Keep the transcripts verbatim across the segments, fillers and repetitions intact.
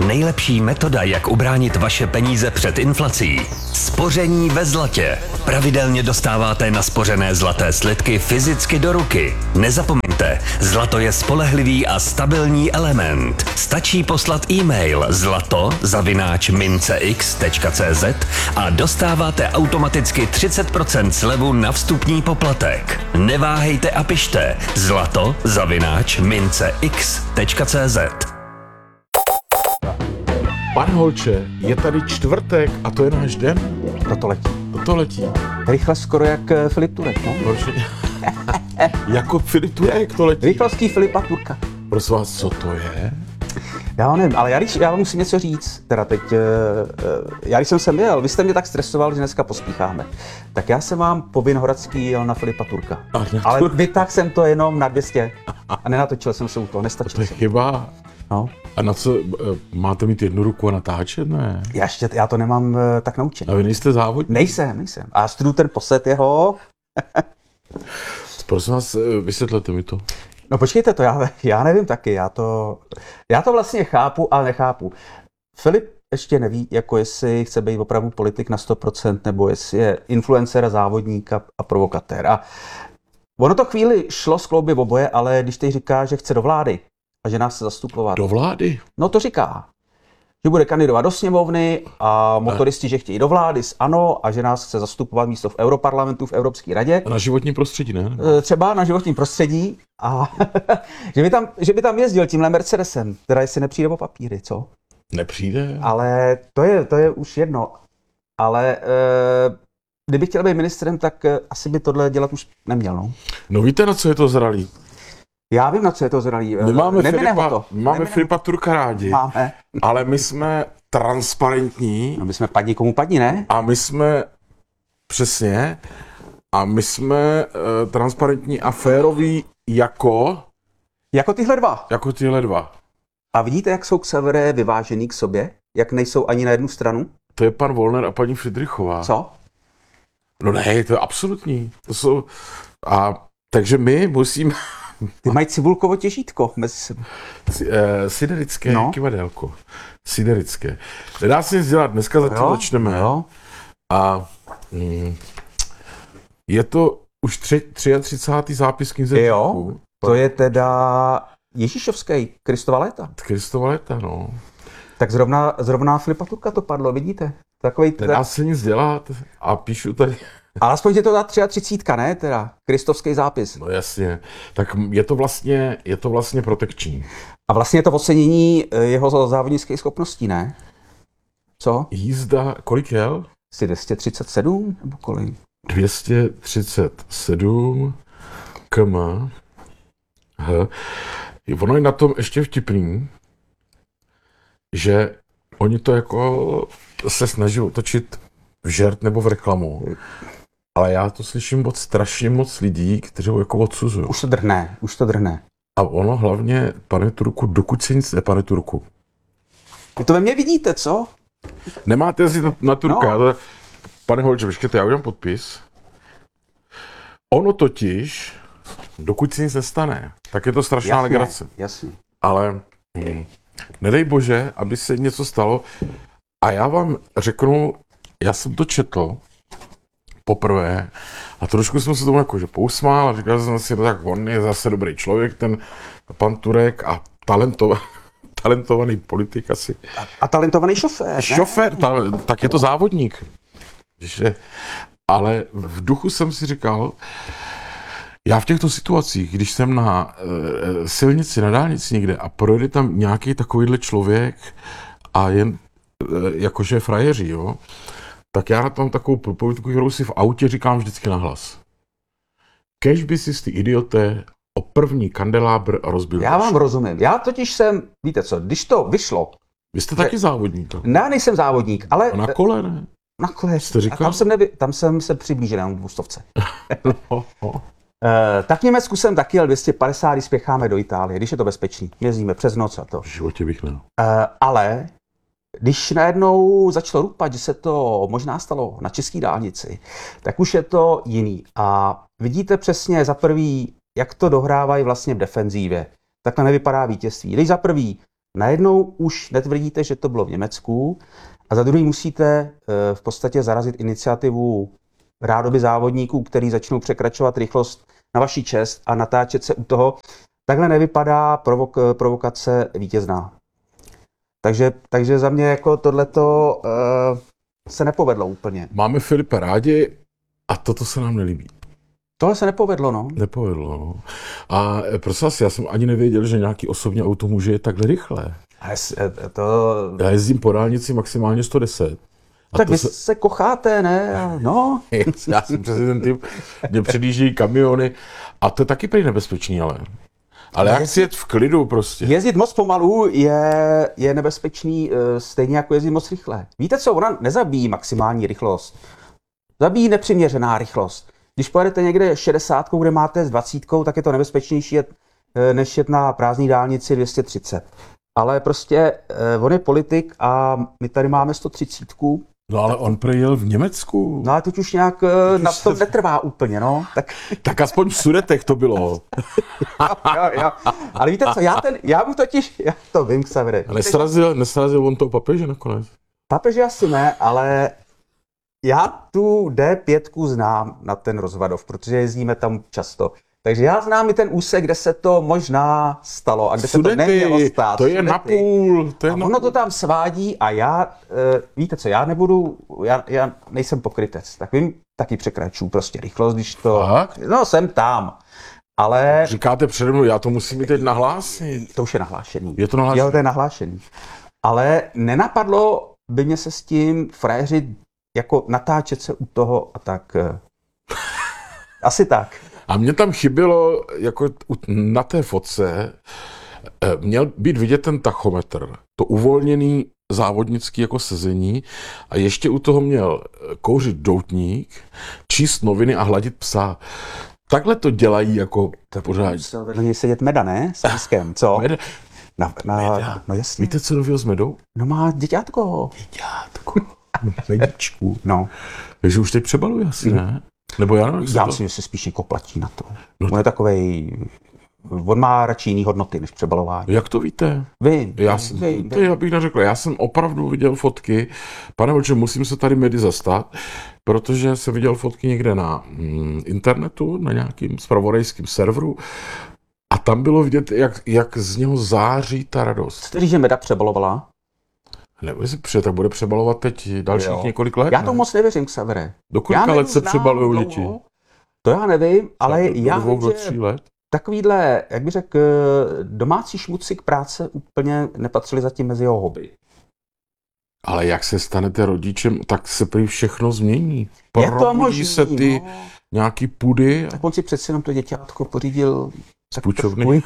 Nejlepší metoda, jak ubránit vaše peníze před inflací. Spoření ve zlatě. Pravidelně dostáváte naspořené zlaté slitky fyzicky do ruky. Nezapomeňte, zlato je spolehlivý a stabilní element. Stačí poslat e-mail zlato zavináč mincex tečka cz a dostáváte automaticky třicet procent slevu na vstupní poplatek. Neváhejte a pište zlato zavináč mincex tečka cz. Pane Holče, je tady čtvrtek a to je náš den? Toto letí. Toto letí. Rychle skoro jak Filip Turek, no? Horší. Jako Filip Turek to letí. Rychlostí Filipa Turka. Prosím vás, co to je? Já nevím, ale já, když, já vám musím něco říct, teda teď, já když jsem sem jel, vy jste mě tak stresoval, že dneska pospícháme, tak já jsem vám po Vinohradský jel na Filipa Turka. Ale vytáhl jsem to jenom na dvě stě a nenatočil jsem se u toho, nestačil To je jsem. chyba. No. A na co, máte mít jednu ruku a natáčet, ne? Já ještě, já to nemám tak naučené. A vy nejste závodník? Nejsem, nejsem. A studuju ten posed jeho. Prosím vás, vysvětlete mi to. No počkejte to, já, já nevím taky, já to, já to vlastně chápu, ale nechápu. Filip ještě neví, jako jestli chce být opravdu politik na sto procent, nebo jestli je influencer, závodník a, a provokatér. A ono to chvíli šlo skloubit oboje, ale když teď říká, že chce do vlády a že nás chce zastupovat. Do vlády? No to říká. Že bude kandidovat do sněmovny a motoristi, že chtějí do vlády s ANO a že nás chce zastupovat místo v Europarlamentu, v Evropské radě. A na životní prostředí, ne? Třeba na životním prostředí a že by tam, že by tam jezdil tímhle Mercedesem, teda jestli nepřijde o papíry, co? Nepřijde. Ale to je, to je už jedno. Ale e, kdyby chtěl být ministrem, tak e, asi by tohle dělat už neměl, no. No víte, na co je to zralý? Já vím, na co je to zralý. My máme Nemine Filipa, ho to. máme Nemine Filipa Turka rádi, Máme. ale my jsme transparentní. No my jsme padni komu padni, ne? A my jsme, přesně, a my jsme uh, transparentní a féroví jako, Jako tyhle dva. jako tyhle dva. A vidíte, jak jsou Xaveré vyvážený k sobě? Jak nejsou ani na jednu stranu? To je pan Wollner a paní Friedrichová. Co? No ne, to je absolutní. To jsou, a takže my musíme... Ty mají cibulkovo těžítko mezi sebou. Siderické No. kivadélko. Siderické. Nedá se nic dělat, dneska za Jo, začneme. jo. A mm, je to už tři, třiatřicátý zápis knize Jo, Turků. to je teda Ježíšovský, Kristova léta. Kristova léta, no. Tak zrovna, zrovna Filipa Turka to padlo, vidíte? Takovej Nedá teda, se nic dělat a píšu tady. ale aspoň je to ta třiatřicítka, ne? Teda, kristovský zápis. No jasně. Tak je to vlastně, je to vlastně protekční. A vlastně je to ocenění eh, jeho závodnických schopností, ne? Co? Jízda, kolik jel? Asi dvě stě třicet sedm nebo kolik? dvě stě třicet sedm km. H. Ono je na tom ještě vtipný, že oni to jako se snaží otočit v žert nebo v reklamu. Ale já to slyším od strašně moc lidí, kteří ho jako odsuzují. Už to drhne, už to drhne. A ono hlavně, pane Turku, dokud se nic ne, pane Turku. Vy to ve mně vidíte, co? Nemáte si na, na Turka, No. ale, pane Holče, počkejte, já udělám podpis. Ono totiž, dokud se nic nestane, tak je to strašná Jasně, legrace. jasně. Ale hm, nedej bože, aby se něco stalo. A já vám řeknu, já jsem to četl poprvé a trošku jsem se tomu jakože pousmál a říkal jsem si, no tak on je zase dobrý člověk, ten pan Turek a talentovaný, talentovaný politik asi. A, a talentovaný šofér, ne? Šofér, ta, tak je to závodník. Že, ale v duchu jsem si říkal, já v těchto situacích, když jsem na e, silnici, na dálnici někde a projde tam nějaký takovýhle člověk a jen e, jakože frajeří, jo, tak já na tom takovou propovědku, kterou si v autě říkám vždycky nahlas. Kež by si ty idioté o první kandelábr rozbil. Já vám rozumím. Já totiž jsem, víte co, když to vyšlo, Vy jste taky závodník. já nejsem závodník, ale A na kole, ne? na kole, Jste říkal? a tam jsem, nevy, tam jsem se přiblížil na dvoustovce. No, no. E, tak v Německu jsem taky jel dvě stě padesát, když spěcháme do Itálie, když je to bezpečný. Jezdíme přes noc a to. V životě bych ne. E, ale když najednou začalo rupat, že se to možná stalo na české dálnici, tak už je to jiný. A vidíte přesně za prvý, jak to dohrávají vlastně v defenzívě. Takhle nevypadá vítězství. Když za prvý najednou už netvrdíte, že to bylo v Německu a za druhý musíte v podstatě zarazit iniciativu rádoby závodníků, který začnou překračovat rychlost na vaši čest a natáčet se u toho. Takhle nevypadá provok- provokace vítězná. Takže, takže za mě jako tohleto uh, se nepovedlo úplně. Máme Filipa rádi a toto se nám nelíbí. Tohle se nepovedlo, no. Nepovedlo, no. A prosím vás, já jsem ani nevěděl, že nějaký osobní auto může jet takhle rychle. To... Já jezdím po dálnici maximálně sto deset. A tak to vy se... se kocháte, ne? No. Já jsem přesně ten typ, mě předjíždějí kamiony a to je taky prý nebezpečný, ale... Ale jak si jet v klidu prostě. Jezdit moc pomalu je, je nebezpečný, stejně jako jezdit moc rychle. Víte co, ona nezabíjí maximální rychlost. Zabíjí nepřiměřená rychlost. Když pojedete někde šedesátkou, kde máte s dvacítkou, tak je to nebezpečnější jet, než jet na prázdné dálnici dvě stě třicet. Ale prostě on je politik a my tady máme sto třicet. No ale on projel v Německu. No ale teď už nějak teď na tom se... netrvá úplně, no. Tak, tak aspoň v Sudetech to bylo. jo, jo. Ale víte co, já, ten, já mu totiž, já to vím, Xavere. Nesrazil, nesrazil on toho papeže nakonec? Papeže asi ne, ale já tu D pět znám na ten Rozvadov, protože jezdíme tam často. Takže já znám i ten úsek, kde se to možná stalo a kde Sudety, se to nemělo stát. To je Sudety. napůl. To je a napůl. ono to tam svádí a já, e, víte co, já nebudu, já, já nejsem pokrytec, tak vím, taky překračuju prostě rychlost, když to, Fakt? no jsem tam, ale... Říkáte přede mnou, já to musím mít teď nahlásit. To už je nahlášený. Je to nahlášený? Jo, to je nahlášený. Ale nenapadlo by mě se s tím frajeři jako natáčet se u toho a tak. Asi tak. A mně tam chybělo, jako na té fotce, měl být vidět ten tachometr, to uvolněný závodnický jako sezení a ještě u toho měl kouřit doutník, číst noviny a hladit psa. Takhle to dělají jako pořád. Vedle něj sedět Meda, ne? S Lískem, co? Meda. Na, na, Meda. No jasně. Víte, co nového s Medou? No má děťátko. Děťátko. Medičku. No. Takže už teď přebaluje asi, ne? Nebo já nevím, Já to... myslím, že se spíš někoho platí na to. No On je takovej... On má radši jiný hodnoty než přebalování. Jak to víte? Vím. Já, jsem, vím, to já bych neřekl, já jsem opravdu viděl fotky, pane Vlče, musím se tady Medy zastat, protože jsem viděl fotky někde na mm, internetu, na nějakým zpravodajským serveru a tam bylo vidět, jak, jak z něho září ta radost. Chcete říct, že Meda přebalovala? Nebo jestli přijde, tak bude přebalovat teď dalších jo. několik let. Já to moc nevěřím, Xavere. Do kolika let se přebalují děti? To já nevím, ale do, já do dvou, vím, do že tří let. Takovýhle, jak bych řekl, domácí šmuci k práce úplně nepatřili zatím mezi jeho hobby. Ale jak se stanete rodičem, tak se prý všechno změní. Je to možný, se ty no. nějaký pudy. Tak on si přeci jenom to děťátko pořídil z půjčovny.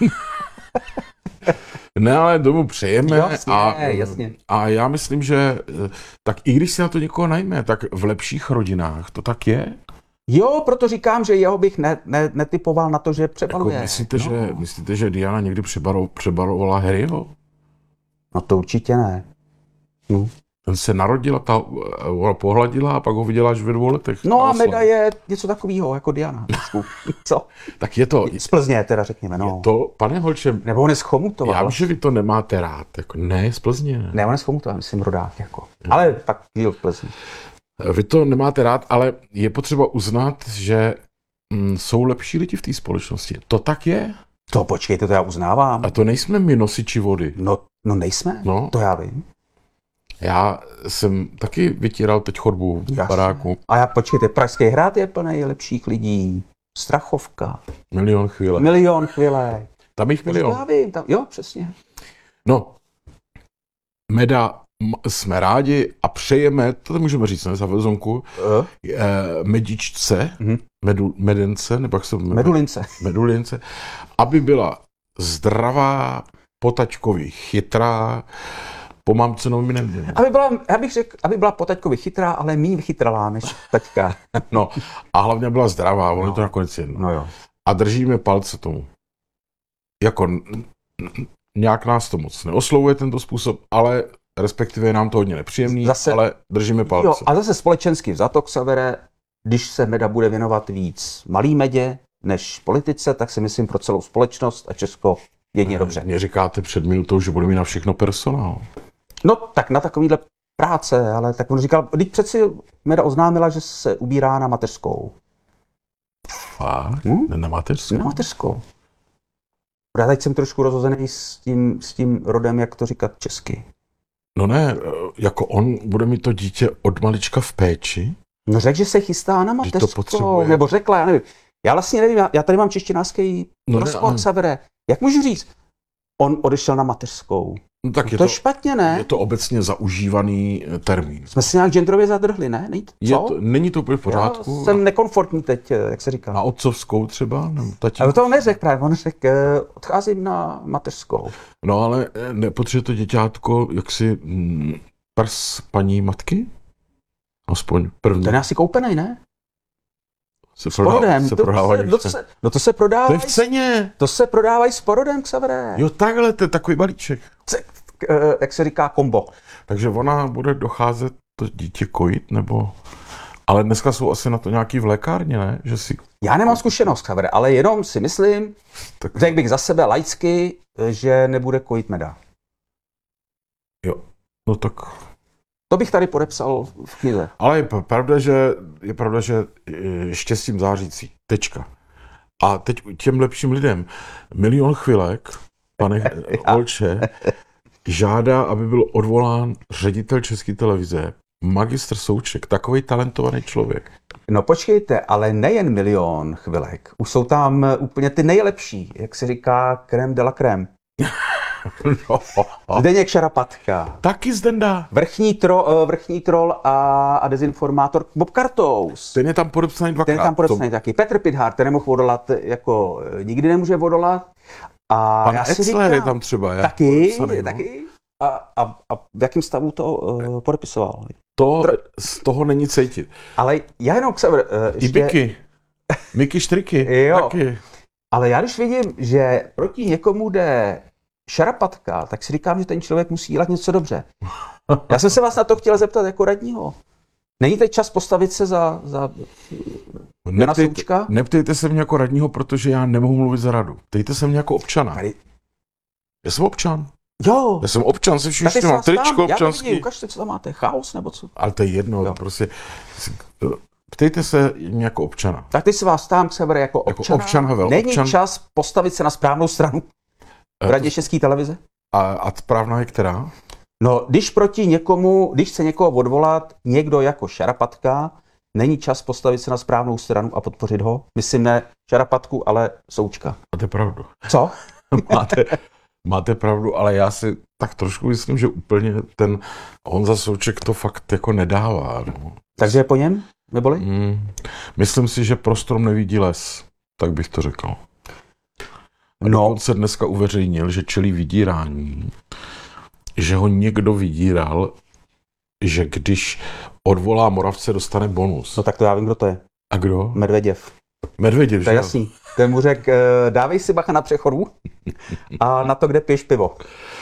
Ne, ale domů přejeme. Jasně, a, jasně. a já myslím, že tak i když si na to někoho najme, tak v lepších rodinách to tak je. Jo, proto říkám, že jeho bych ne, ne, netypoval na to, že přebaluje. Jako myslíte, no. že, myslíte, že Diana někdy přebalo, přebalovala Harryho? No to určitě ne. Hm. Ten se narodila, ta ona pohladila a pak ho viděla až ve dvou letech. No a Meda je něco takového jako Diana. Co? Tak je to... Z Plzně teda řekněme, no. Je to, pane Holče... Nebo on je z Chomutova. Já vím, že vy to nemáte rád. Jako, ne, z Plzně. Ne, ne on je z Chomutova, myslím rodák jako. Ale tak žil v Plzni. Vy to nemáte rád, ale je potřeba uznat, že mm, jsou lepší lidi v té společnosti. To tak je. To počkejte, to já uznávám. A to nejsme my nosiči vody. No, no nejsme, no. To já vím. Já jsem taky vytíral teď chodbu v Jasně. baráku. A já počkejte, Pražský hrad je plný lepších lidí. Strachovka. Milion chvíle. Milion chvíle. Tam jich milion. Já vím, tam, jo, přesně. No, Meda, jsme rádi a přejeme, to můžeme říct, ne, za vezonku, uh. medičce, uh-huh. medu, medence, nebo jak se... Medulince. Medulince, aby byla zdravá, potačkově chytrá, po mamce nominem. Aby byla, já bych řekl, aby byla po taťkovi chytrá, ale méně chytralá než taťka. No, a hlavně byla zdravá, ono no. je to nakonec jedno. No jo. A držíme palce tomu. Jako nějak nás to moc neoslovuje tento způsob, ale respektive je nám to hodně nepříjemný, zase, ale držíme palce. Jo, a zase společensky vzato, Xavere, když se Meda bude věnovat víc malý Medě než politice, tak si myslím pro celou společnost a Česko jedině dobře. Mě říkáte před minutou, že bude mít na všechno personál. No tak na takovýhle práce, ale tak on říkal, teď přeci Meda oznámila, že se ubírá na mateřskou. Fakt? Hm? Na mateřskou? Na mateřskou. Já teď jsem trošku rozhozený s tím, s tím rodem, jak to říkat česky. No ne, jako on bude mít to dítě od malička v péči. No řekl, že se chystá na to mateřskou, potřebuje. nebo řekla, já nevím. Já vlastně nevím, já, já tady mám češtinářský No ne, rozpor, ale- Xavere. Jak můžu říct? On odešel na mateřskou. No tak je To to, je špatně, ne? je to obecně zaužívaný eh, termín. Jsme si nějak genderově zadrhli, ne? Není to, Je co? to, není to úplně v pořádku. Já jsem nekomfortní teď, eh, jak se říká. Na otcovskou třeba? Nebo tatínku? Ale to on neřekl právě, on řekl, eh, odcházím na mateřskou. No ale eh, nepotřebuje to děťátko jaksi mm, prs paní matky? Aspoň první. Ten je asi koupený, ne? se S porodem. se To prodávají. se, no, to se, no to se To prodávají. je v ceně. To se prodávají s porodem, Xavere. Jo, takhle, to je takový balíček. Se, eh, jak se říká, kombo. Takže ona bude docházet to dítě kojit, nebo... Ale dneska jsou asi na to nějaký v lékárně, ne? Že si... Já nemám zkušenost, Xavere, ale jenom si myslím, Tak... řekl bych za sebe laicky, že nebude kojit Meda. Jo, no tak... To bych tady podepsal v knize. Ale je p- pravda, že je pravda, že eh, štěstím zářící. Tečka. A teď těm lepším lidem. Milion chvilek, pane Olče, žádá, aby byl odvolán ředitel České televize, magistr Souček, takový talentovaný člověk. No počkejte, ale nejen milion chvilek. Už jsou tam úplně ty nejlepší, jak se říká, crème de la crème. No, Zdeněk Šarapatka, taky Zdenda. vrchní, tro, eh, vrchní troll a, a dezinformátor Bob Kartous. Ten je tam podepsaný dvakrát. Ten je tam podepsaný taky. Petr Pithár, ten nemohl odolat, jako eh, nikdy nemůže odolat. A Pan já si Etzler říkám, je tam třeba. Je taky, podepsaný, no. taky. A, a, a v jakém stavu to uh, podepisoval? To z toho není cítit. Ale já jenom, Xaver, uh, I ještě, Biky. Miky Štriky. Jo. Taky. ale já když vidím, že proti někomu jde Šarapatka, tak si říkám, že ten člověk musí dělat něco dobře. Já jsem se vás na to chtěl zeptat jako radního. Není teď čas postavit se za, za Jana Neptejte, Součka? neptejte se mě jako radního, protože já nemohu mluvit za radu. Ptejte se mě jako občana. Tady. Já jsem občan. Jo, Já jsem občan, se vším, tak teď se mám vás ptám, tričko já to občanský. vidím, ukažte, co tam máte, chaos nebo co? Ale to je jedno, Jo. prostě. Ptejte se mě jako občana. Tak teď se vás ptám, Xaver, jako Jako občana. občan, Havel, Není občan. čas postavit se na správnou stranu v radě České televize? A, a správná je která? No, když proti někomu, když chce někoho odvolat někdo jako Šarapatka, není čas postavit se na správnou stranu a podpořit ho? Myslím ne Šarapatku, ale Součka. Máte pravdu. Co? máte, máte pravdu, ale já si tak trošku myslím, že úplně ten Honza Souček to fakt jako nedává. No. Takže je po něm? Neboli? Mm, myslím si, že pro strom nevidí les. Tak bych to řekl. A No. dokonce dneska uveřejnil, že čelí vydírání, že ho někdo vydíral, že když odvolá Moravce, dostane bonus. No tak to já vím, kdo to je. A kdo? Medveděv. Medvěděv, To je že? jasný. Ten mu řekl, eh, dávej si bacha na přechodu a na to, kde piješ pivo.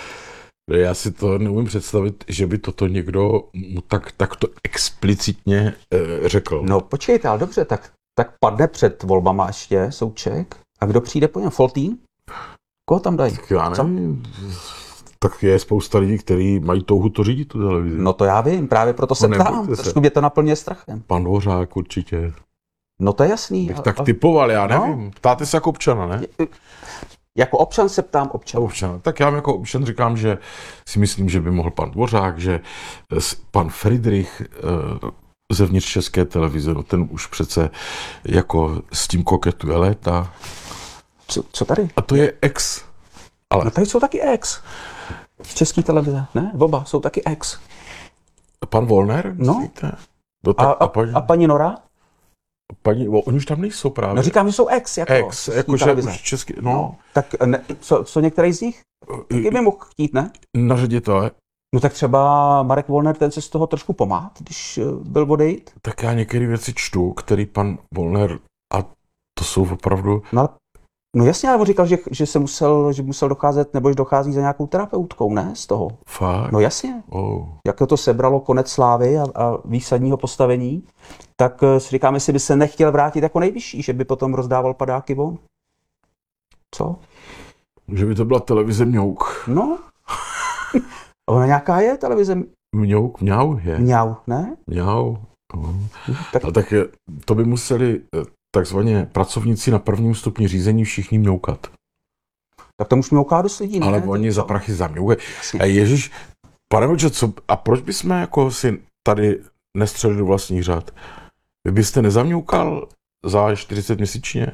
Já si to neumím představit, že by toto někdo mu tak, takto explicitně e, řekl. No počkejte, ale dobře, tak, tak padne před volbama ještě Souček. A kdo přijde po něm? Foltín? Koho tam dají? Tak já nevím. Tak je spousta lidí, kteří mají touhu to řídit, tu televizi. No to já vím, právě proto se No, ptám. nebojte se. Trošku mě to naplňuje strachem. Pan Dvořák určitě. No to je jasný. Bych A- tak a- typoval, já No. nevím. Ptáte se jako občana, ne? Jako občan se ptám občan. Občana. Tak já jako občan říkám, že si myslím, že by mohl pan Dvořák, že s- pan Friedrich eh, zevnitř České televize, no ten už přece jako s tím koketuje léta. Co, co tady? A to je ex. Ale No tady jsou taky ex. Z České televize, ne? Oba jsou taky ex. pan Volner, No. myslíte? No, A, tak, a, a, paní, a paní Nora? paní, o, oni už tam nejsou právě. No říkám, že jsou ex. Jako ex, z České jakože televize. už český, no, No, tak ne, co, co některý z nich? Taky by mohl chtít, ne? na ředitele. No tak třeba Marek Volner, ten se z toho trošku pomáhá, když eh, byl odejít. Tak já některé věci čtu, který pan Volner, a to jsou opravdu, No, ale, no jasně, ale on říkal, že, že se musel, že musel docházet, nebo že dochází za nějakou terapeutkou, ne? Z toho. fakt, No jasně. oh. Jak to sebralo konec slávy a, a výsadního postavení, tak eh, si říkám, jestli by se nechtěl vrátit jako nejvyšší, že by potom rozdával padáky von. Co? Že by to byla televize Mňouk. No. Ona nějaká je televize Mňouk, Mňau je. Mňau, ne? Mňau. No. Tak, A tak je, to by museli eh, takzvaně pracovníci na prvním stupni řízení všichni mňoukat. tak to už mňouká dost lidí, ne? Ale oni za prachy zamňoukají. A Ježíš, pane Vlče, co, a proč bychom jako si tady nestřelili do vlastních řád? Vy byste nezamňoukal za čtyřicet měsíčně?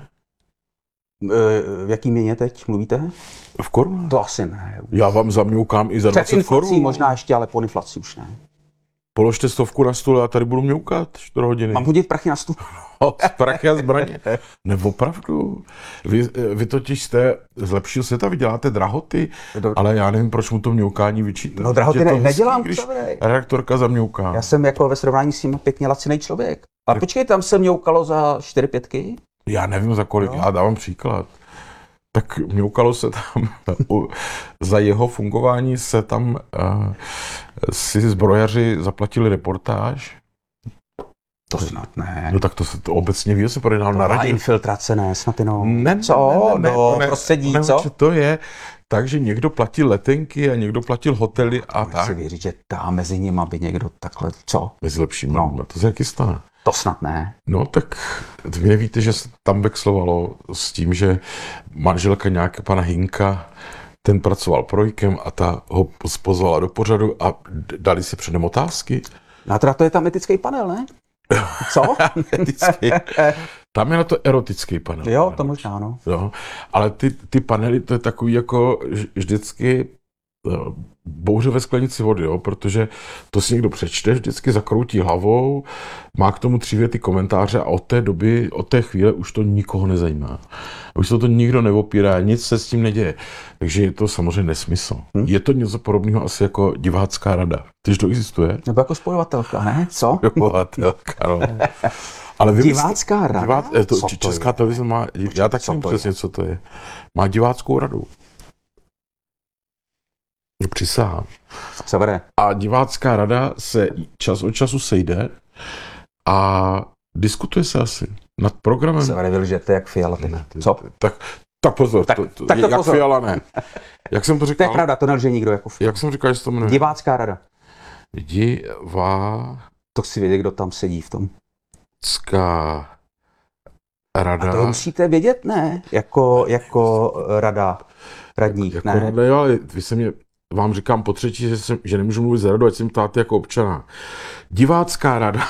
E, v jaký měně teď mluvíte? V korunách? To asi ne. Já vám zamňoukám i za Před dvacet inflací korun. možná ještě, ale po inflaci už ne. Položte stovku na stůl a já tady budu mňoukat čtyři hodiny. Mám hodit prachy na stůl? O, prachy a zbraně. Nebo opravdu. Vy, vy totiž jste z lepšího světa, vy děláte drahoty, Do... ale já nevím, proč mu to mňoukání vyčítat. No drahoty Je to ne, hezký, nedělám, když převrej. redaktorka zamňouká. Já jsem jako ve srovnání s tím pěkně lacinej člověk. A počkej, tam se mňoukalo za čtyři pětky? Já nevím za kolik, No. já dávám příklad. Tak mňoukalo se tam, u, za jeho fungování se tam uh, si zbrojaři zaplatili reportáž. To snad ne. No tak to se to obecně ví, že se projednal na A radě. infiltrace ne, snad jenom. Ne, ne, Co? ne, ne, Do ne, prostředí, ne, co? ne, to je, takže někdo platil letenky a někdo platil hotely a Chci tak. věřit, že dá mezi nimi, aby někdo takhle, co? Mezi lepšími, No. no. To se jaký stane. To snad ne. No tak vy nevíte, že se tam vexlovalo s tím, že manželka nějaké pana Hinka, ten pracoval projkem a ta ho pozvala do pořadu a d- dali si předem otázky. No a teda to je tam etický panel, ne? Co? Etický. Tam je na to erotický panel. Jo, to možná, ano. Jo. Ale ty, ty panely, to je takový jako ž- vždycky uh, bouře ve sklenici vody, jo, protože to si někdo přečte, vždycky zakroutí hlavou, má k tomu tři věty komentáře a od té doby, od té chvíle už to nikoho nezajímá. Už se to nikdo neopírá, nic se s tím neděje. Takže je to samozřejmě nesmysl. Hm? Je to něco podobného asi jako divácká rada. Tyž to existuje? Nebo jako spojovatelka, ne? Co? Divátelka, no. Ale vy Divácká rada? Divát, eh, to, Co či- to Česká je? televize má, já taky co nevím to je? přesně, co to je. Má diváckou radu. Přisahám. Severe. A divácká rada se čas od času sejde a diskutuje se asi nad programem. Severe, vy lžete jak Fiala. ty. Ne, ty- Co? Tak, tak pozor, Tak- to, to, tak to jak pozor. Fiala ne. Jak jsem to To je říkal? pravda, to nelže nikdo jako Fiala. Jak jsem říkal, že se to jmenuje? Divácká rada. Divácká To chci vědět, kdo tam sedí v tom. rada. A to musíte vědět, ne? Jako, jako rada radních, Jako ne? rada, jo, ale vy se mě, vám říkám po třetí, že, jsem, že nemůžu mluvit za radu, ať se mi ptáte jako občana. Divácká rada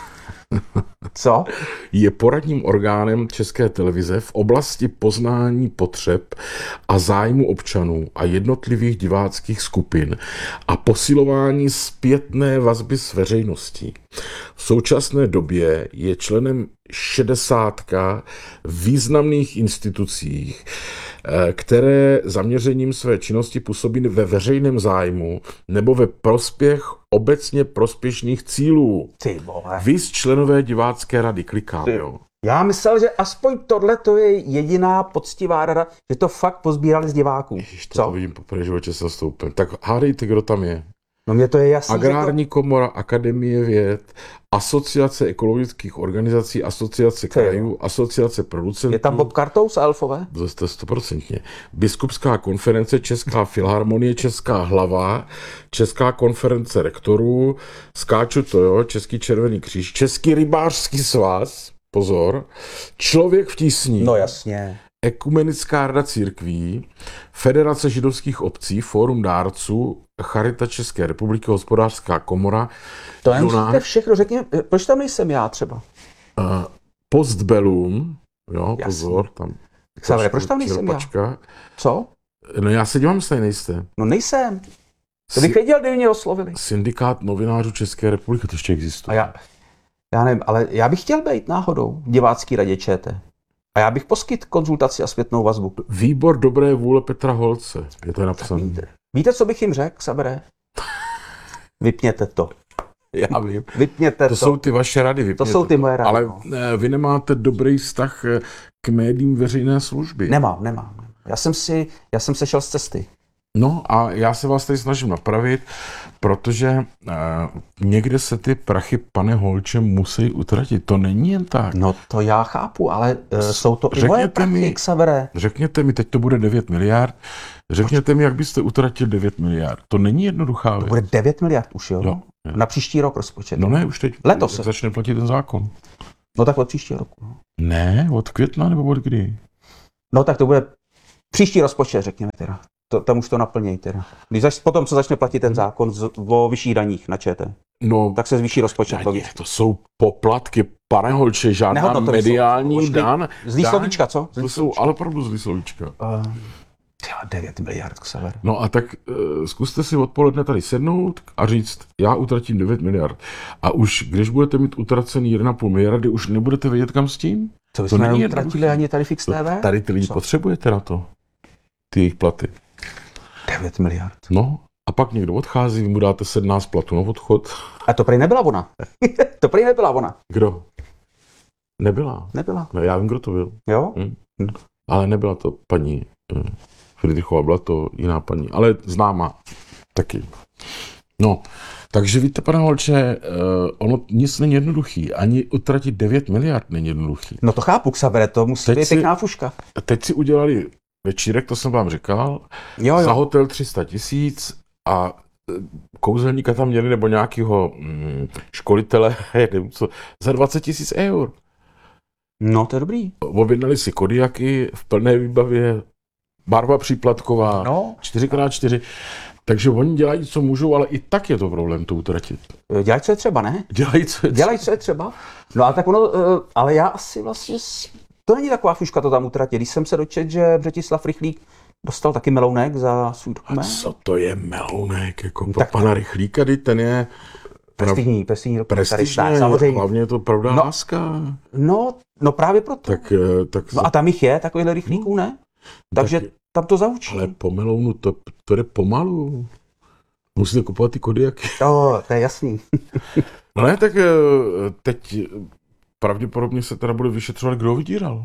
Co? je poradním orgánem České televize v oblasti poznání potřeb a zájmu občanů a jednotlivých diváckých skupin a posilování zpětné vazby s veřejností. V současné době je členem šedesátka významných institucích, které zaměřením své činnosti působí ve veřejném zájmu nebo ve prospěch obecně prospěšných cílů. Ty vole. Vy z členové divácké rady klikám, jo. Já myslel, že aspoň tohle to je jediná poctivá rada, že to fakt pozbírali z diváků. Ježiš, to, to Co? vidím poprvé v životě se stoupem. Tak hádejte, kdo tam je. No mně to je jasný. Agrární komora, Akademie věd, Asociace ekologických organizací, Asociace Co je? krajů, Asociace producentů. Je tam Bob Kartous a Elfové? To jste stoprocentně. Biskupská konference, Česká filharmonie, Česká hlava, Česká konference rektorů, skáču to, jo, Český červený kříž, Český rybářský svaz, pozor, Člověk v tísni, No jasně. Ekumenická rada církví, Federace židovských obcí, Fórum dárců, Charita České republiky, Hospodářská komora, To Jonáš, nemusíte všechno, řekněme, proč tam nejsem já třeba? uh, Postbellum, jo, Jasně. pozor, tam Xavere, proč tam nejsem já? čerpačka. Co? No já se dívám, jestli nejste. No nejsem. To bych věděl, kdyby mě oslovili. Syndikát novinářů České republiky, to ještě existuje. A já, já nevím, ale já bych chtěl být náhodou v divácký radě ČT. A já bych poskyt konzultaci a zpětnou vazbu. Výbor dobré vůle Petra Holce, je to napsané. Víte, víte, co bych jim řekl, Xavere? Vypněte to. Já vím. Vypněte to. To jsou ty vaše rady, to vypněte jsou ty moje rady. Ale no. eh, vy nemáte dobrý vztah eh, k médiím veřejné služby. Nemám, nemám. Já jsem si, já jsem sešel z cesty. No a já se vás tady snažím napravit, protože uh, někde se ty prachy, pane Holče, musí utratit. To není jen tak. No to já chápu, ale uh, jsou to i moje Řekněte prachy, mi- Xavere. Řekněte mi, teď to bude devět miliard, řekněte mi, jak byste utratil devět miliard. To není jednoduchá To věc. bude devět miliard už, jo? Jo, jo. Na příští rok rozpočet. No ne, už teď Letos. jak začne platit ten zákon. No tak od příštího roku. no. Ne, od května nebo od kdy? No tak to bude příští rozpočet, řekněme teda. To, tam už to naplněj teda. Když zač, potom, co začne platit ten zákon z, o vyšších daních na ČT, No, tak se zvýší rozpočet. ne, logicky. to jsou poplatky, pane Holče, žádná Nehodnotový mediální jsou. Počkej, dan. Zlý daň. slovíčka, co? To jsou ale opravdu zlý slovíčka. Uh, devět miliard, Xaver. No a tak uh, zkuste si odpoledne tady sednout a říct, já utratím devět miliard. A už když budete mít utracený jedna celá pět miliardy, už nebudete vědět, kam s tím? Co bychom není neutratili ani tady Fix To, T V? tady ty lidi Co? potřebujete na to. Ty jejich platy. devět miliard. No a pak někdo odchází, vy mu dáte sedmnáct platů na odchod. A to prý nebyla ona. to prý nebyla ona. Kdo? Nebyla. Nebyla. Ne, já vím, kdo to byl. Jo? Hm. Ale nebyla to paní eh, Friedrichová, byla to jiná paní, ale známá taky. No, takže víte, pane Holče, uh, ono nic není jednoduchý. Ani utratit devět miliard není jednoduchý. No to chápu, Xavere, to musí Teď být si- pěkná fuška. Teď si udělali večírek, to jsem vám říkal, Jo, za jo. hotel tři sta tisíc a eh, kouzelníka tam měli, nebo nějakého mm, školitele, nevím co, za dvacet tisíc eur. No to je dobrý. Objednali si kodiaky v plné výbavě, barva příplatková, No, čtyři krát čtyři. Takže oni dělají, co můžou, ale i tak je to problém to utratit. dělej, co je třeba, ne? Dělají, co je Dělej, co je třeba. No a tak ono, eh, ale já asi vlastně, s- to není taková fuška to tam utratit. Když jsem se dočet, že Břetislav Rychlík dostal taky melounek za svůj A dokument. co to je melounek? Jako No pro tak- pana Rychlíka, kdy ten je Prestižní, prestižní dokument. prestižně, Tady, samozřejmě. hlavně je to pravda No. láska. No, no právě proto. Tak, eh, tak, No a tam jich je, takovýhle rychlíků, ne? Takže tak- tam to zaučí. ale po melounu to, to jde pomalu. Musíte kupovat ty kodiaky. Jo, to je jasný. No ne, tak eh, teď pravděpodobně se teda bude vyšetřovat, kdo ho vydíral.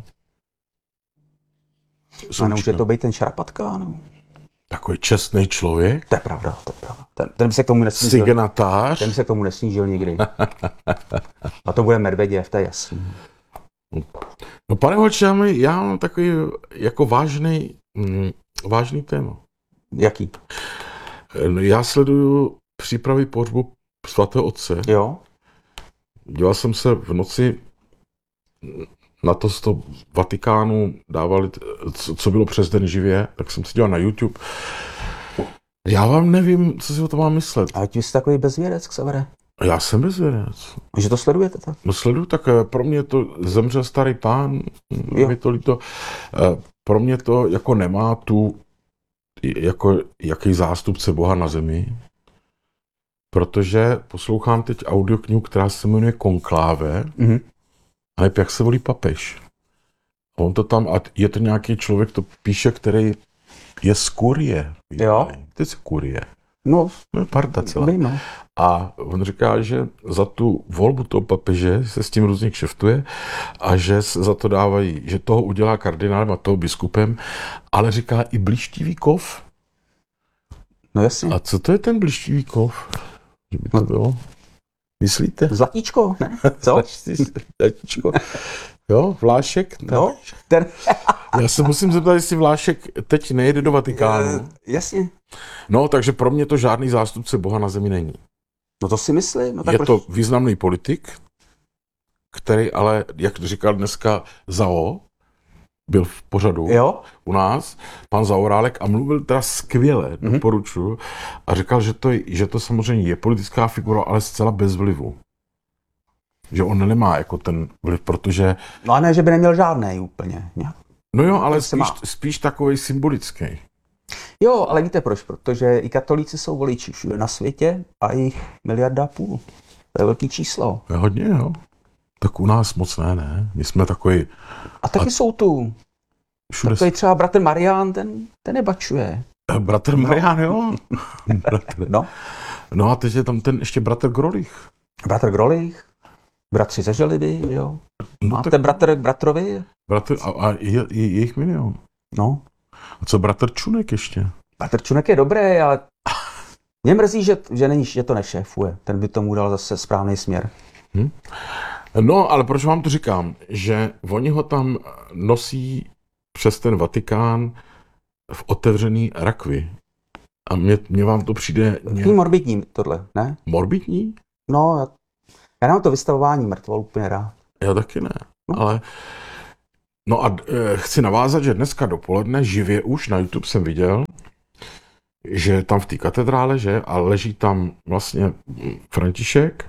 A nemůže to být ten Šarapatka, no. Takový čestný člověk, To je pravda, to je pravda. Ten, ten by se k tomu nesnížil. signatář. Ten by se k tomu nesnížil nikdy. A to bude Medveděv, to je jasný. No pane Holče, já mám- já mám takový jako vážný, mm, vážný téma. Jaký? No, já sleduju přípravy pohřbu svatého otce. Jo? Díval jsem se v noci na to z toho Vatikánu, dávali, t- co, co bylo přes den živě, tak jsem se díval na YouTube. Já vám nevím, co si o tom mám myslet. A ty jsi takový bezvědec, Xavere. Já jsem bezvědec. Že to sledujete tak? No sleduju, tak eh, pro mě to zemřel starý pán, Jo. mi to líto. Eh, Pro mě to jako nemá tu, jako jaký zástupce Boha na zemi, protože poslouchám teď audioknihu, která se jmenuje Konkláve, Mhm. a je, jak se volí papež. A on to tam, a je to nějaký člověk, to píše, který je z kurie. Jo. To je z kurie. No, No je parta celá. vím, no. A on říká, že za tu volbu toho papeže se s tím různě kšeftuje a že se za to dávají, že toho udělá kardinálem a toho biskupem, ale říká i blištivý kov. No jasně. A co to je ten blištivý kov? Že by to No. bylo? Myslíte? Zlatíčko, ne? Co? Zlatíčko. Jo, Vlášek? No, ten... Já se musím zeptat, jestli Vlášek teď nejede do Vatikánu. Jasně. No, takže pro mě to žádný zástupce Boha na zemi není. No to si myslím. No, tak Je proč- to významný politik, který ale, jak říkal dneska Zao, byl v pořadu Jo? u nás, pan Zaorálek, a mluvil teda skvěle, Mhm. doporučuji, a říkal, že to, že to samozřejmě je politická figura, ale zcela bez vlivu. Že on nemá jako ten vliv, protože, No a ne, že by neměl žádnej úplně. Nějak. no jo, ale To se spíš, má. spíš takový symbolický. Jo, ale víte proč? Protože i katolíci jsou voliči všude na světě a jich miliarda a půl. To je velký číslo. Je hodně, jo. Tak u nás moc ne, ne. My jsme takový A taky a... jsou tu. všude. Takový třeba bratr Marián, ten, ten nebačuje. Bratr Marián, jo. Bratr. No. No a teď je tam ten ještě bratr Grolich. Bratr Grolich, bratři ze Želidy, jo. No, A tak ten bratr k bratrovi? bratr, a, a je, je, je jich milion. No. A co bratr Čunek ještě? Petr Čunek je dobrý, ale mě mrzí, že, že, není, že to nešéfuje. Ten by tomu dal zase správný směr. Hm? No, ale proč vám to říkám? Že oni ho tam nosí přes ten Vatikán v otevřený rakvi. A mně, mně vám to přijde... Takový morbidní tohle, ne? Morbidní? No, já, já nemám to vystavování mrtvol úplně rád. Já taky ne, no. Ale... No a e, chci navázat, že dneska dopoledne živě už na YouTube jsem viděl, že tam v té katedrále, že, a leží tam vlastně František,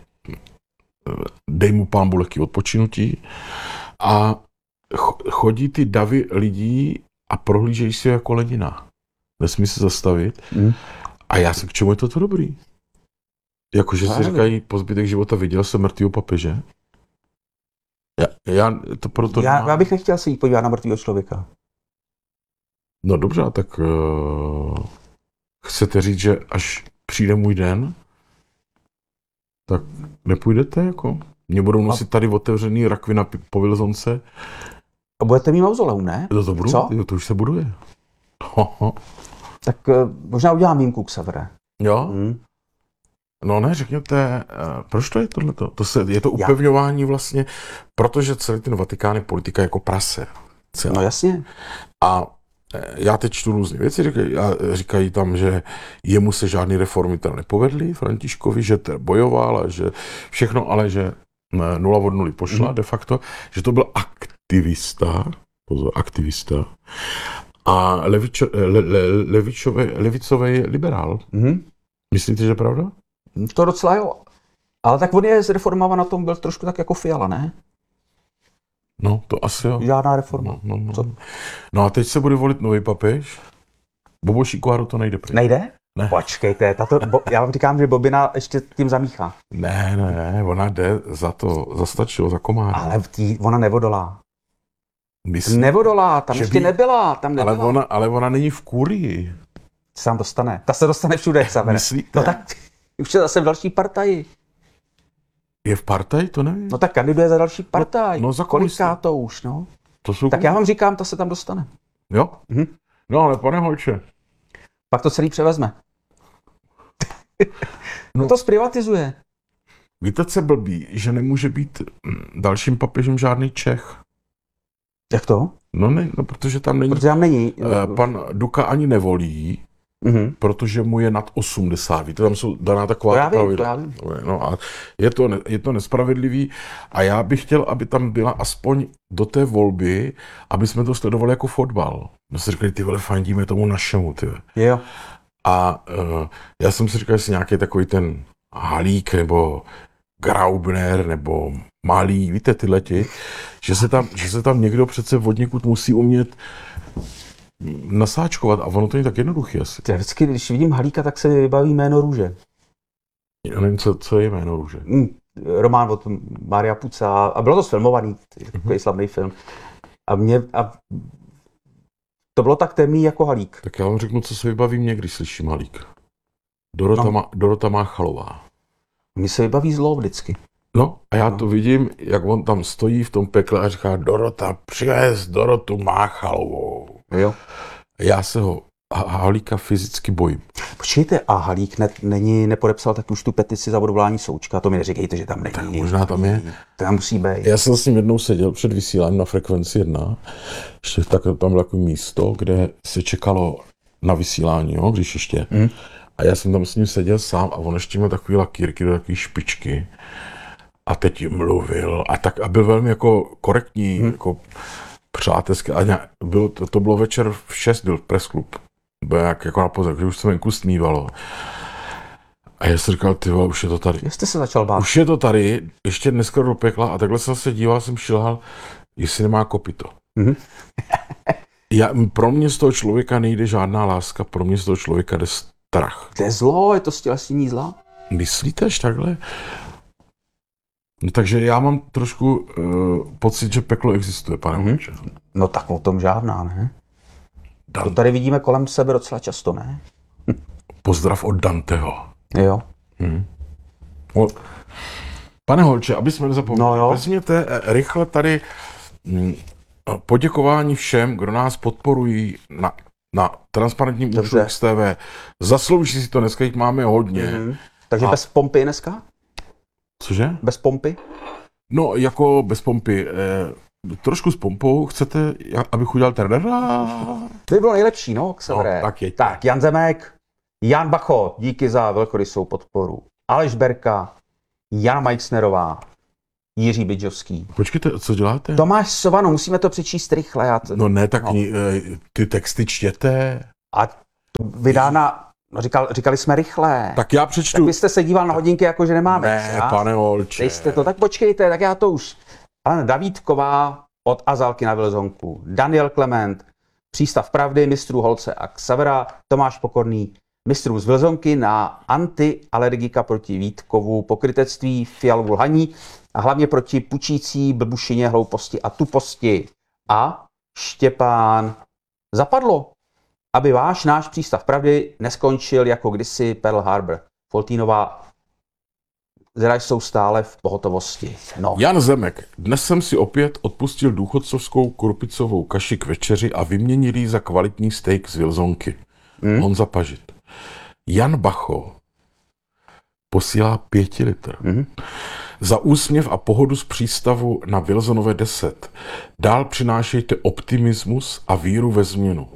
dej mu pán Bůh lehký odpočinutí, a chodí ty davy lidí a prohlížejí si jako Lenina. Nesmí se zastavit. Mm. A já jsem, k čemu je toto dobrý? Jakože si říkají, po zbytek života viděl jsem mrtvýho papeže. Já, já, to proto já, já bych nechtěl se jít podívat na mrtvýho člověka. No dobře, tak uh, chcete říct, že až přijde můj den, tak nepůjdete jako? Mě budou nosit tady otevřený rakvy na povilzonce. A budete mít mauzoleum, ne? To, to budu, Co? To už se buduje. Ho, ho. Tak uh, možná udělám výjimku, Xavere. Jo? Hmm. No ne, řekněte, uh, proč to je tohleto? To se, je to upevňování vlastně, protože celý ten Vatikán je politika jako prase. Celá. No jasně. A já teď čtu různé věci, říkají, říkají tam, že jemu se žádný reformy teda nepovedly, Františkovi, že to bojoval a že všechno, ale že nula od nuly pošla mm. de facto, že to byl aktivista, pozor, aktivista a levičo, le, le, levičový, levicový liberál. Mm. Myslíte, že je pravda? To docela jo. Ale tak on je z reformava na tom byl trošku tak jako Fiala, ne? No, to asi jo. Žádná reforma. No, no, no. no a teď se bude volit nový papež. Boboši Koharu to nejde pryč. Nejde? Ne. Počkejte, tato, bo, já vám říkám, že Bobina ještě tím zamíchá. Ne, ne, ne, ona jde za to, za stačilo, za komára. Ale tí, ona nevodolá. Myslím, nevodolá, tam ještě by... nebyla, tam nebyla. Ale ona, ale ona není v kurii. Se tam dostane. Ta se dostane všude, Xavere. Myslíte? No tak už je zase v další partaji. Je v partaji? To nevím. No tak kandiduje za další partaj. No, no za koliká to už, no. To jsou tak já vám říkám, ta se tam dostane. Jo? Mhm. No ale pane Holče. Pak to celý převezme. no to zprivatizuje. Víte, co blbý, že nemůže být dalším papežem žádný Čech. Jak to? No ne, no protože tam není. Protože tam není. Pan Duka ani nevolí, mm-hmm. protože mu je nad osmdesát. Víte, tam jsou daná taková pravidla. No a je to, je to nespravedlivý a já bych chtěl, aby tam byla aspoň do té volby, aby jsme to sledovali jako fotbal. My si říkali, ty vole, fandíme tomu našemu, ty. Jo. A uh, já jsem si říkal, jestli nějaký takový ten Halík nebo Graubner nebo Malý, víte, tyhleti, že se tam, že se tam někdo přece od někud musí umět nasáčkovat a ono to není tak jednoduché asi. Já vždycky, když vidím Halíka, tak se vybaví Jméno růže. Já nevím, co, co je Jméno růže. Mm, román od Mária Puca a bylo to sfilmovaný, takový mm-hmm. slavný film. A mě, a to bylo tak temný jako Halík. Tak já vám řeknu, co se vybaví mě, když slyším Halík. Dorota, no. má, Dorota Máchalová. Mně se vybaví zlo vždycky. No a já no. to vidím, jak on tam stojí v tom pekle a říká, Dorota, přivez Dorotu Máchalovou. Jo. Já se ho Halíka fyzicky bojím. Počkejte, a Halík ne, není, nepodepsal tak už tu petici za odvolání Součka, to mi neříkejte, že tam není. Tak možná tam je. To tam musí být. Já jsem s ním jednou seděl před vysíláním na Frekvenci jedna, ještě tak, tam bylo takové místo, kde se čekalo na vysílání, jo, když ještě. Mm. A já jsem tam s ním seděl sám a on ještě měl takový lakýrky do takové špičky. A teď mluvil a tak a byl velmi jako korektní, hmm. jako přátelský. A bylo, to, to bylo večer v šest, byl pressklub. Byl jak, jako na pozor, když už se venku stmívalo. A já jsem říkal, ty vole, už je to tady. Jste se začal bát. Už je to tady, ještě dneska do pekla a takhle jsem se díval, jsem šilhal, jestli nemá kopyto. Hmm. Já, pro mě z toho člověka nejde žádná láska, pro mě z toho člověka jde strach. To je zlo, je to stělesnění zla? Myslíte až takhle? No, takže já mám trošku uh, pocit, že peklo existuje, pane Holče. Mm-hmm. No tak o tom žádná, ne? Dan... To tady vidíme kolem sebe docela často, ne? Pozdrav od Danteho. Jo. Hmm. O, pane Holče, aby jsme nezapomněli, no vezměte rychle tady hm, poděkování všem, kdo nás podporují na, na transparentním účtu Dobře. X T V. Zaslouží si to, dneska jich máme hodně. Mm-hmm. Takže A- bez pompy dneska? Cože? Bez pompy? No, jako bez pompy. Eh, trošku s pompou. Chcete, ja- abych udělal trdera? To by bylo nejlepší, no, Xavere. No, tak jeď. Tak, Jan Zemek, Jan Bacho, díky za velkorysou podporu. Aleš Berka, Jana Majksnerová, Jiří Bydžovský. Počkejte, co děláte? Tomáš Sovano, musíme to přečíst rychle. Já to, No ne, tak No. ni- eh, ty texty čtěte. A vydána, no říkal, říkali jsme rychle. Tak, Tak já tak přečtu. vy jste se díval na hodinky, jako že nemáme. Ne, já? pane Holče. Dej jste to, tak počkejte, tak já to už. Alena Davídková od Azalky na Vilzonku, Daniel Klement, Přístav pravdy, mistrů Holce a Xavera, Tomáš Pokorný, mistrů z Vilzonky na antialergika proti Vítkovu, pokrytectví, Fialovu lhaní a hlavně proti pučící blbušině, hlouposti a tuposti. A Štěpán zapadlo, aby váš náš Přístav pravdy neskončil jako kdysi Pearl Harbor. Foltínová zera jsou stále v pohotovosti. No. Jan Zemek. Dnes jsem si opět odpustil důchodcovskou krupicovou kaši k večeři a vyměnil ji za kvalitní steak z Vilzonky. Hmm? Honza Pažit. Jan Bacho posílá pěti litr. Mhm. Za úsměv a pohodu z přístavu na Vilzonové deset. Dál přinášejte optimismus a víru ve změnu.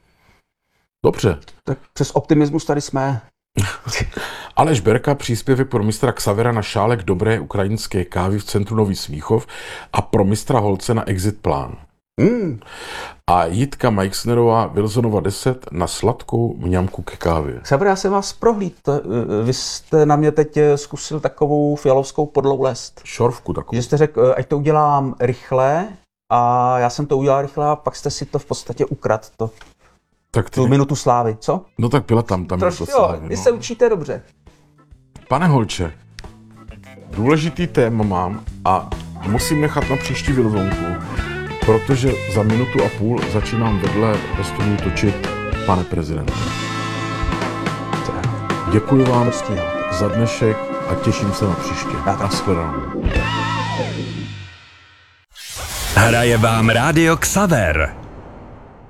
Dobře. Tak přes optimismus tady jsme. Aleš Berka příspěvek pro mistra Xavera na šálek dobré ukrajinské kávy v centru Nový Smíchov a pro mistra Holce na exit plán. Mm. A Jitka Majksnerová Vilzonova deset na sladkou mňamku ke kávě. Xaver, já jsem vás prohlíd. To, eh, Vy jste na mě teď eh, zkusil takovou fialovskou podlou lest. Šorvku takovou. Že jste řekl, eh, ať to udělám rychle, a já jsem to udělal rychle a pak jste si to v podstatě ukrad, to, Tak ty, tu minutu slávy, co? no tak byla tam, tam Trošku, to jo, slávy, vy no. se učíte dobře. Pane Holče, důležitý téma mám a musím nechat na příští Vilzonku, protože za minutu a půl začínám vedle ve studiu točit pane prezidente. Děkuji vám za dnešek a těším se na příště. Nashledanou. Hraje vám Rádio Xaver.